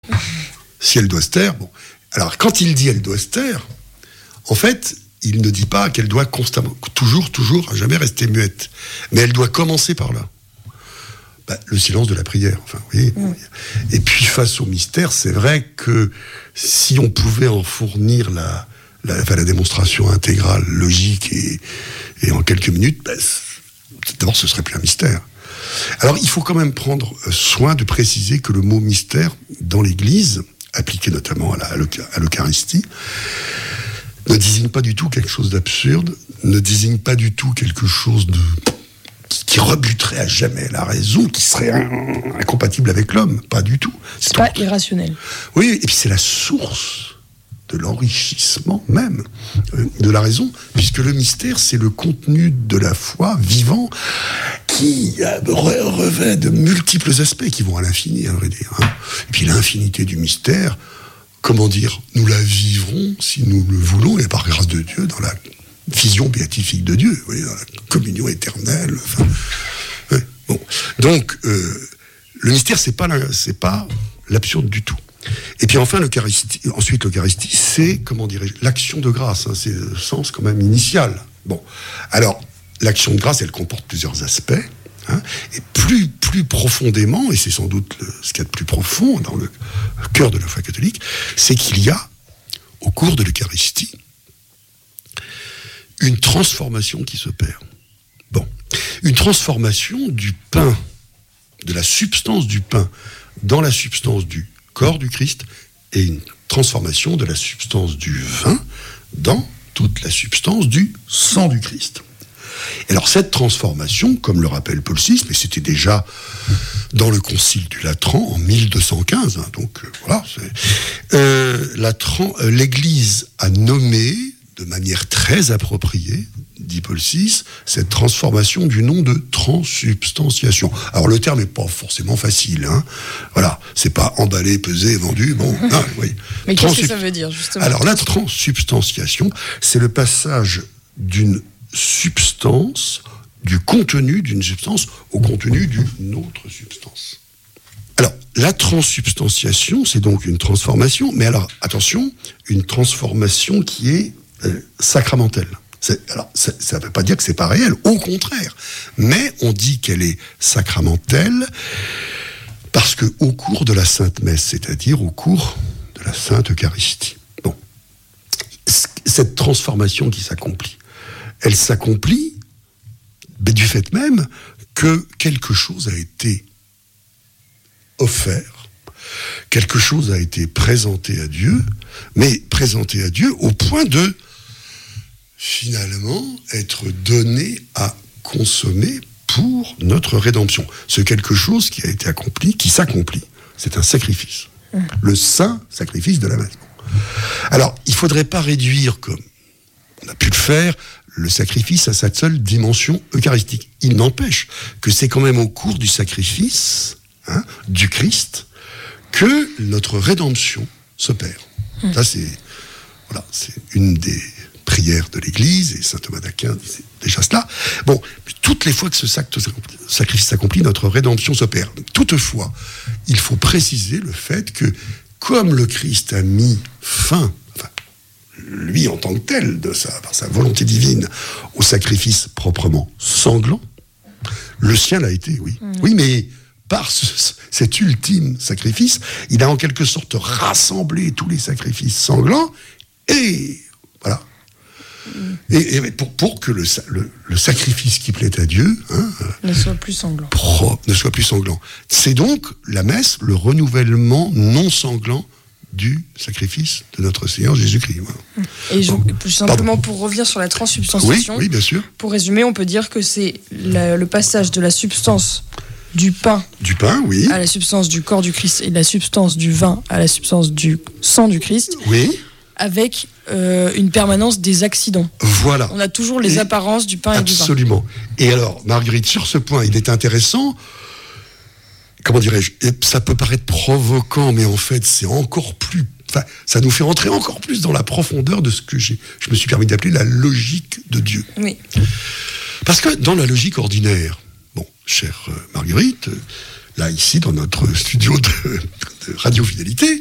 Si elle doit se taire, bon. Alors, quand il dit elle doit se taire, en fait, il ne dit pas qu'elle doit constamment, toujours, à jamais rester muette. Mais elle doit commencer par là. Le silence de la prière, enfin, vous voyez. Et puis, face au mystère, c'est vrai que si on pouvait en fournir la démonstration intégrale, logique et en quelques minutes, d'abord, ce serait plus un mystère. Alors, il faut quand même prendre soin de préciser que le mot mystère, dans l'Église, appliqué notamment à l'Eucharistie, ne désigne pas du tout quelque chose d'absurde, ne désigne pas du tout quelque chose qui rebuterait à jamais la raison, qui serait incompatible avec l'homme, pas du tout. C'est pas irrationnel. Oui, et puis c'est la source de l'enrichissement même de la raison, puisque le mystère, c'est le contenu de la foi vivant qui revêt de multiples aspects qui vont à l'infini, à vrai dire. Et puis l'infinité du mystère, comment dire, nous la vivrons si nous le voulons, et par grâce de Dieu, dans la vision béatifique de Dieu, vous voyez, dans la communion éternelle. Enfin, ouais, bon. Donc, le mystère, c'est pas l'absurde du tout. Et puis enfin, l'Eucharistie, c'est, comment dirais-je, l'action de grâce, c'est le sens quand même initial. Bon, alors, l'action de grâce, elle comporte plusieurs aspects, et plus profondément, et c'est sans doute ce qu'il y a de plus profond dans le cœur de la foi catholique, c'est qu'il y a, au cours de l'Eucharistie, une transformation qui s'opère. Bon, une transformation du pain, de la substance du pain, dans la substance du corps du Christ, et une transformation de la substance du vin dans toute la substance du sang du Christ. Et alors cette transformation, comme le rappelle Paul VI, mais c'était déjà dans le Concile du Latran en 1215, donc voilà, l'Église a nommé de manière très appropriée, dit Paul VI, cette transformation du nom de transsubstantiation. Alors le terme n'est pas forcément facile, voilà, c'est pas emballé, pesé, vendu, bon, oui. Mais qu'est-ce que ça veut dire, justement ? Alors la transsubstantiation, c'est le passage d'une substance, du contenu d'une substance au contenu d'une autre substance. Alors, la transsubstantiation, c'est donc une transformation, mais alors, attention, une transformation qui est sacramentelle. Alors, ça ne veut pas dire que c'est pas réel, au contraire. Mais on dit qu'elle est sacramentelle parce qu'au cours de la Sainte Messe, c'est-à-dire au cours de la Sainte Eucharistie. Bon, cette transformation qui s'accomplit, elle s'accomplit du fait même que quelque chose a été offert, quelque chose a été présenté à Dieu, mais présenté à Dieu au point de, finalement, être donné à consommer pour notre rédemption. C'est quelque chose qui a été accompli, qui s'accomplit. C'est un sacrifice. Le saint sacrifice de la messe. Alors, il ne faudrait pas réduire, comme on a pu le faire, le sacrifice à sa seule dimension eucharistique. Il n'empêche que c'est quand même au cours du sacrifice du Christ que notre rédemption s'opère. Ça, c'est une des prières de l'Église, et saint Thomas d'Aquin disait déjà cela. Bon, toutes les fois que ce sacrifice s'accomplit, notre rédemption s'opère. Toutefois, il faut préciser le fait que, comme le Christ a mis fin, lui en tant que tel, par sa volonté divine, au sacrifice proprement sanglant, le sien l'a été, oui. Oui, mais par cet ultime sacrifice, il a en quelque sorte rassemblé tous les sacrifices sanglants, et voilà. Et pour que le sacrifice qui plaît à Dieu ne soit plus sanglant. Ne soit plus sanglant. C'est donc la messe, le renouvellement non sanglant du sacrifice de notre Seigneur Jésus-Christ. Et plus simplement, pour revenir sur la transsubstantiation, oui, bien sûr. Pour résumer, on peut dire que c'est le passage de la substance du pain, oui, à la substance du corps du Christ, et de la substance du vin à la substance du sang du Christ, oui, avec une permanence des accidents. Voilà. On a toujours les apparences du pain et du vin. Absolument. Et alors, Marguerite, sur ce point, il est intéressant, comment dirais-je, ça peut paraître provoquant, mais en fait, c'est encore plus... ça nous fait entrer encore plus dans la profondeur de ce que je me suis permis d'appeler la logique de Dieu. Oui. Parce que dans la logique ordinaire, bon, chère Marguerite, là, ici, dans notre studio de Radio Fidélité,